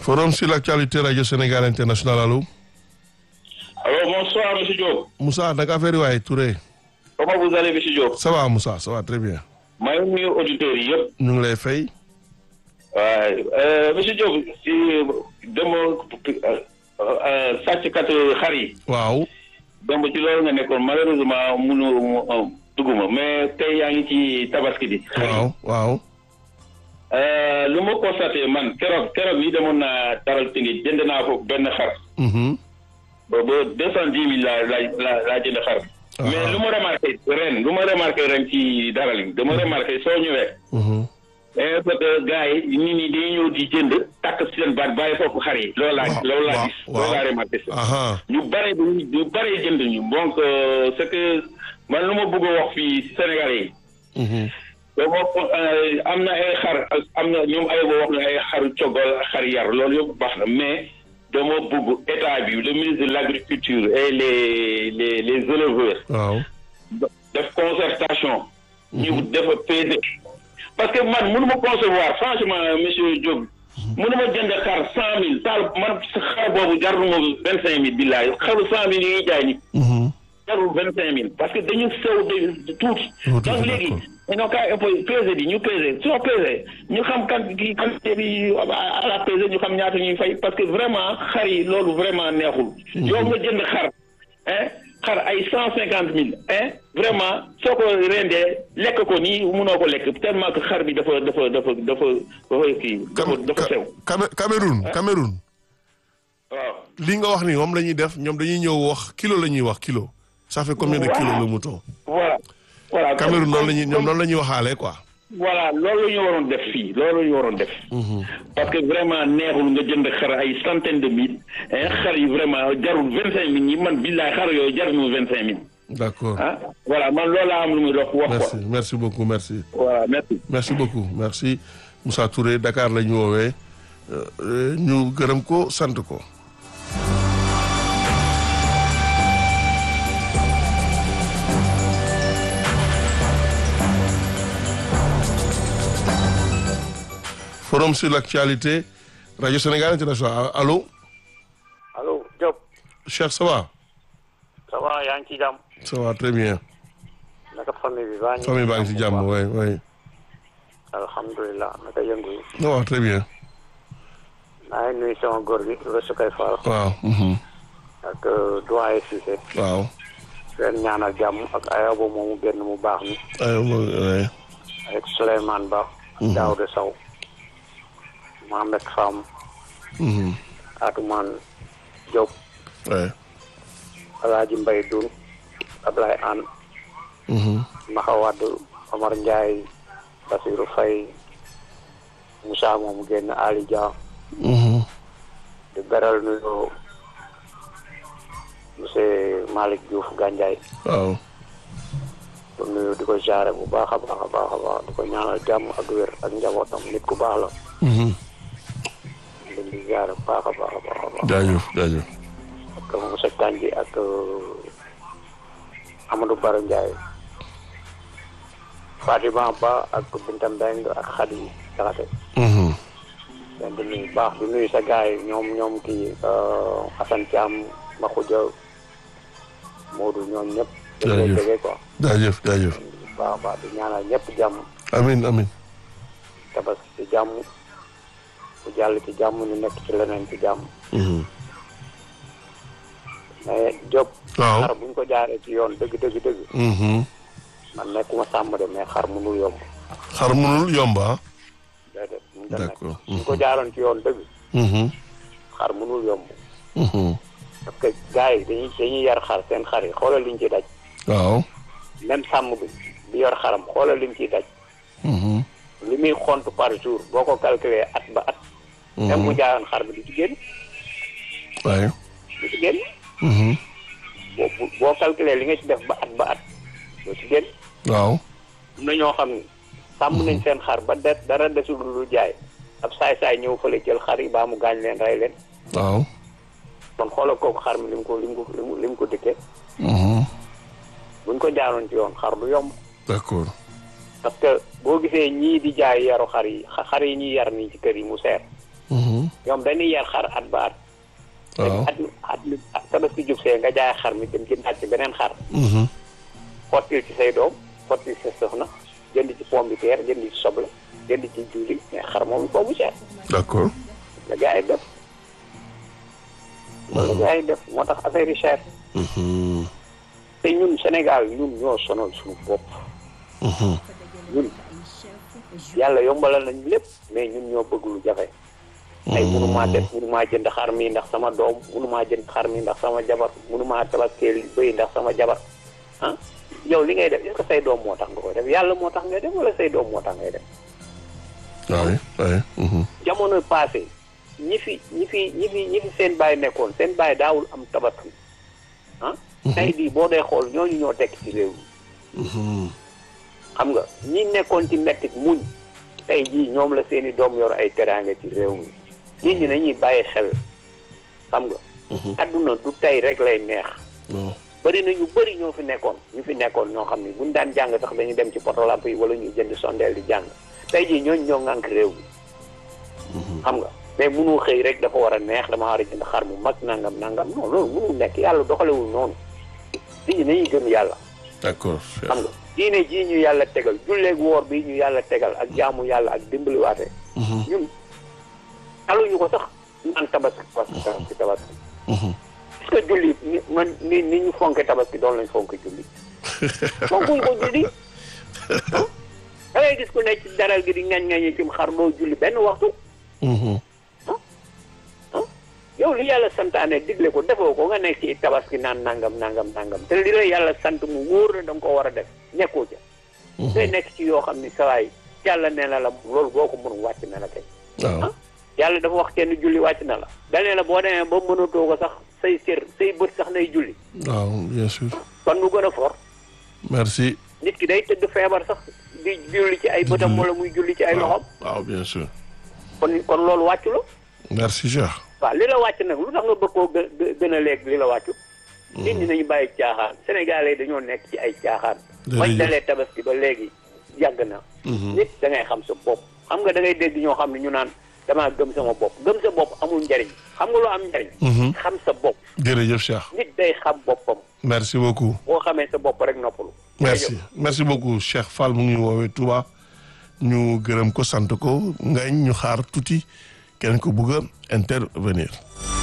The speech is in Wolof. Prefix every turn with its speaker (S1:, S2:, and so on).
S1: Forum sur l'actualité Radio Sénégal International, allô?
S2: Alors, bonsoir, M. Diop.
S1: Moussa, naka affaire yi waay Touré?
S2: Comment vous allez, M. Diop?
S1: Ça va Moussa, ça va très bien.
S2: maa ngi nuyu auditeurs yi yëpp.
S1: ñu ngi lay fay.
S2: waaye M. Diop si dama sàcckat xar yi.
S1: waaw.
S2: démb ci loolu nga nekkoon malheureusement munu dugguma mais tey yaa ngi ci tabaski bi.
S1: waaw waaw.
S2: lu ma constaté man keroog yi demoon naa daral Tëngéej jënd naa ko benn xar. ba 210 000 laa jënd xar. mais lu ma remarqué ren ci daral yi dama remarqué soo ñëwee. parce que gars yi nit ñi dañuy ñëw di jënd takk seen baat bàyyi foofu xar yi. loolu laa gis loolu laa remarqué. ñu bare jënd ñu donc c'est que man lu ma bëgg a wax fii Sénégalais yi. donc am na ay xar am na ñoom ay boo wax ne ay xaru coggal xar yar loolu yëpp baax na mais dama bëgg état bi le ministre de l'agriculture et les éleveurs. waaw def concertation. ñu def peser. parce que man mënu ma concevoir franchement monsieur Diop. mënu ma jënd xar 100 000 taal man xar boobu jarul ma 25 000 billaay xaru 100 000 yi ñuy jaay ni jarul 25 000 parce que dañu sew de tuuti. donc léegi dañoo kaay peser bi ñu peser soo peser ñu xam quantité bi à la peser ñu xam ñaata ñuy fay parce que vraiment xar yi loolu vraiment neexul. yow nga jënd xar xar ay 150 000 vraiment soo ko rendee lekk ko nii mënoo ko lekk tellement que xar bi dafa kii. dafa sew.
S1: Cameroun.
S2: waaw.
S1: li nga wax ni moom la ñuy def ñoom dañuy ñëw wax kilo la ñuy wax kilo. ça fait combien de kilos le mouton. voilà. Cameroun noonu la ñuy waxaale quoi.
S2: voilà loolu la ñu waroon def fii loolu la ñu waroon def. parce que vraiment neexul nga jënd xar ay centaine de mille xar yi vraiment jarul 25 000 ñi man billaay xar yooyu jar ñu 25 000.
S1: d'accord
S2: voilà man loolu laa am lu muy wax quoi.
S1: merci beaucoup merci.
S2: voilà
S1: merci beaucoup merci Moussa Touré Dakar la ñu woowee ñu gërëm ko sant ko. Forum sur l'actualité Radio Sénégal International allô.
S3: allo Diop.
S1: Cheikh ça va.
S3: ça va yaa ngi ci jàmm.
S1: ça va très bien.
S3: naka famille bi baa ngi.
S1: famille baa ngi ci jàmm oui.
S3: alhamdulilah naka yëngu yi.
S1: ça va très bien.
S3: maa ngi nuyu sama góor gi Rosukay Fall.
S1: waaw.
S3: ak doyen Cissé.
S1: waaw.
S3: leen ñaanal jàmm ak ayabo moomu génn mu baax mi.
S1: aywa.
S3: ak Souleymane Ba. Daouda Sow. Mohamed Fam. Atoumane Diop.
S1: oui.
S3: Alaaji Mbaye Doun. Ablaye Anne. Maxa Wade Omar Ndiaye. Basirou Faye. Moussa moomu génn Ali Dia. di beral nuyoo monsieur Malick Diouf Gandiaye.
S1: waaw.
S3: di nuyu di ko jaare bu baax a baax di ko ñaanal jàmm ak wér ak njabootam nit ku baax la. di jaare bu baax a baax.
S1: jaajëf.
S3: ak monsieur Kandji ak Amadou Bara Ndiaye. Fatima Ba ak Binta Mbeng ak Khady Jaxate. leen di nuyu baax di nuyu sa gars yi ñoom kii Assane Thiam Makhoudia Modou ñoom ñëpp.
S1: jaajëf
S3: dañu quoi.
S1: jaajëf.
S3: baax di ñaanal ñëpp jàmm.
S1: amiin.
S3: tabaski ci jàmm bu jàll ci jàmm ñu nekk ci leneen ci jàmm. mais Diop.
S1: waaw
S3: xar buñ ko jaaree ci yoon dëgg. man nekkuma sàmm de mais xar mënul yomb.
S1: xar mënul yomba.
S3: déedéet
S1: d'accord
S3: buñ ko jaaroon ci yoon dëgg. xar mënul yomb. parce que gars yi dañuy yar xar seen xar yi xoolal liñ ci daj.
S1: waaw.
S3: même sàmm bi yor xaram xoolal liñ ciy daj. li muy xont par jour boo ko calculé at ba at. même mu jaaroon xar bi du ci génn.
S1: waaye.
S3: du ci génn. boo calculé li nga ci def ba at doo ci génn.
S1: waaw.
S3: am na ñoo xam ne sàmm nañ seen xar ba dara desul lu jaay ab saay ñëw fële jël xar yi baa mu gaañ leen rey leen.
S1: waaw.
S3: kon xoolal kooku xar mi lim ko dikkee. buñ ko jaaroon ci yoon xar du yomb.
S1: d'accord.
S3: parce que boo gisee ñii di jaay yaru xar yi ñuy yar nii ci kër yi mu seer. ñoom dañuy yar xar at ba at.
S1: waaw
S3: at tabaski jub see nga jaay xar mi dem jëndaat ci beneen xar. xottil ci say doom xottil ci sa soxna jënd ci pomme de terre jënd ci soble jënd ci diwlin mais xar moom foofu mu cher.
S1: d'accord.
S3: la gars yi def. loolu la gars yi def moo tax affaire yi cher. te ñun Sénégal ñun ñoo sonal suñu bopp. ñun yàlla yombalal nañ lépp mais ñun ñoo bëgg lu jafe. ay mënumaa jënd xar mi ndax sama doom mënumaa jënd xar mi ndax sama jabar mënumaa tabaskeel bëy ndax sama jabar ah yow li ngay def est-ce que say doom moo tax nga koy def yàlla moo tax ngay def wala say doom moo tax ngay def.
S1: waaw.
S3: jamono passé ñi fi seen baay nekkoon seen baay daawul am tabaski ah. tey bii boo dee xool ñooñu ñoo tekk ci réew mi. xam nga ñi nekkoon ci mettit muñ tey jii ñoom la seeni doom yor ay teraanga ci réew mi nit ñi nañuy bàyyi xel xam nga. adduna du tey rek lay neex. bëri na ñu bëri ñoo fi nekkoon ñoo xam ni buñ daan jàng sax dañuy dem ci potolamp yi wala ñuy jënd sondeel di jàng tey jii ñooñu ñoo ŋànk réew mi. xam nga mais mënu xëy rek dafa war a neex dama war a jënd xar mu mag nangam non loolu mënu nekk yàlla doxalewul noonu nit ñi nañuy gëm yàlla.
S1: d'accord.
S3: xam nga diine jii ñu yàlla tegal julleeg woor bi ñu yàlla tegal ak jaamu yàlla ak dimbaliwaate. ñun aluñu ko sax naan tabaski tabaski. est-ce que julli ni ñu fonke tabaski doon lañ fonke julli. fonkuñ ko julli. da ngay gis ku nekk ci daral gi di ngañ-ngañi ci xar doo julli benn waxtu. yow li yàlla santaane digle ko defoo ko nga nekk ci tabaski naan nangam te li la yàlla sant mu wóor na da nga ko war a def nekkoo ca. day nekk ci yoo xam ni sawaay yàlla nee na la loolu boo ko mënul wàcc na la tey.
S1: waaw
S3: yàlla dafa wax kenn julli wàcc na la. danee la boo demee ba mënatoo ko sax say cër say bët sax nay julli.
S1: waaw bien sûr.
S3: kon mu gën a fort.
S1: merci.
S3: nit ki day tëdd feebar sax di julli ci ay bëtam wala muy julli ci ay loxom.
S1: waaw bien sûr.
S3: kon loolu wàccu la.
S1: merci Cheikh.
S3: waaw li la wàcc nag lu tax nga bëgg koo gën a léegi li la wàccu. nit ñi nañu bàyyi caaxaan Sénégalais dañoo nekk ci ay caaxaan. bañ dalee tabaski ba léegi yàgg na. nit da ngay xam sa bopp xam nga da ngay dégg ñoo xam ne ñu naan damaa gëm sama bopp gëm sa bopp amul njariñ xam nga loo am njariñ. xam sa bopp.
S1: jërëjëf Cheikh.
S3: nit day xam boppam.
S1: merci beaucoup.
S3: boo xamee sa bopp rek noppalu.
S1: merci beaucoup Cheikh Fall mu ngi woowee Touba ñu gërëm ko sant ko ngañ ñu xaar tuuti kenn ko bëgg a intervenir.